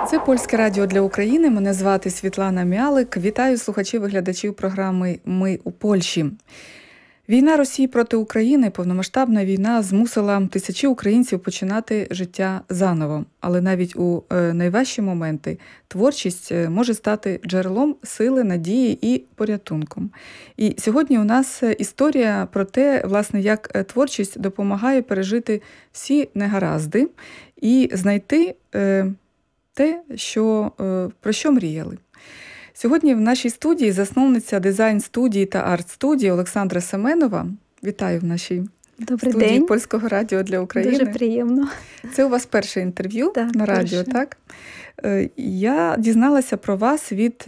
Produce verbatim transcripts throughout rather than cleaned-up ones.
Це Польське радіо для України. Мене звати Світлана Мялик. Вітаю слухачів і глядачів програми «Ми у Польщі». Війна Росії проти України, повномасштабна війна, змусила тисячі українців починати життя заново. Але навіть у найважчі моменти творчість може стати джерелом сили, надії і порятунком. І сьогодні у нас історія про те, власне, як творчість допомагає пережити всі негаразди і знайти те, що, про що мріяли. Сьогодні в нашій студії засновниця дизайн-студії та арт-студії Олександра Семенова. Вітаю в нашій Добрий студії день. Польського радіо для України. Дуже приємно. Це у вас перше інтерв'ю так, на радіо, перше. так? Я дізналася про вас від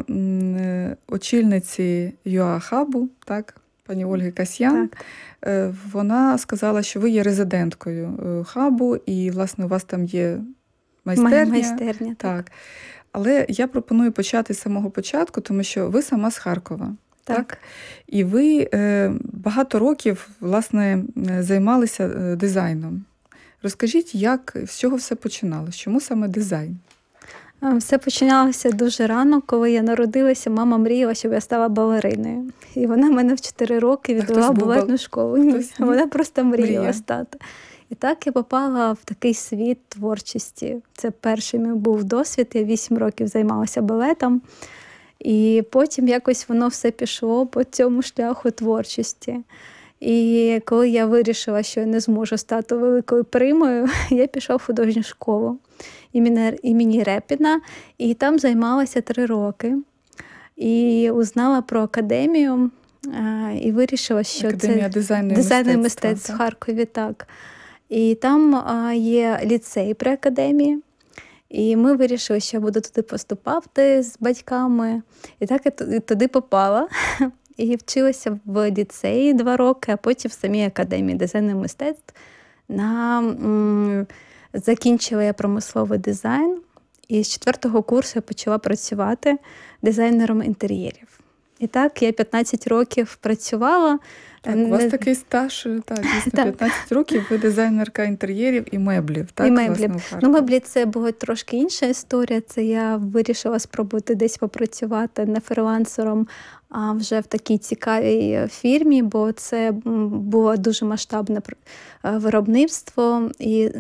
очільниці ЮА-хабу, так, пані Ольги Касьян. Так. Вона сказала, що ви є резиденткою хабу і, власне, у вас там є майстерня. Майстерня, так. так. Але я пропоную почати з самого початку, тому що ви сама з Харкова. Так. так? І ви е, багато років, власне, займалися дизайном. Розкажіть, як, з чого все починалося? Чому саме дизайн? Все починалося дуже рано, коли я народилася. Мама мріяла, щоб я стала балериною. І вона мене в чотири роки відвела в балетну бал... школу. Ні, Хтось... Вона просто мріяла Мрія. стати. І так я попала в такий світ творчості. Це перший мій був досвід. Я вісім років займалася балетом. І потім якось воно все пішло по цьому шляху творчості. І коли я вирішила, що я не зможу стати великою примою, я пішла в художню школу імені Репіна. І там займалася три роки. І узнала про академію. І вирішила, що Академія це дизайну і дизайну і мистецтва, мистецтв в Харкові, так. І там а, є ліцей при академії. І ми вирішили, що я буду туди поступати з батьками. І так я туди попала. І вчилася в ліцеї два роки, а потім в самій академії дизайну і мистецтв. На, м, закінчила я промисловий дизайн. І з четвертого курсу я почала працювати дизайнером інтер'єрів. І так я п'ятнадцять років працювала. Так, у вас такий стаж, так, дійсно, так. п'ятнадцять років, ви дизайнерка інтер'єрів і меблів, так? І меблів. Власне, ну, меблі – це була трошки інша історія. Це я вирішила спробувати десь попрацювати не фрилансером, а вже в такій цікавій фірмі, бо це було дуже масштабне виробництво. І